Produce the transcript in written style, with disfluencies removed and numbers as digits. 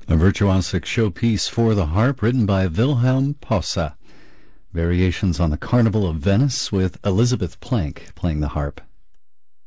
A virtuosic showpiece for the harp written by Wilhelm Posse. Variations on the Carnival of Venice with Elizabeth Plank playing the harp.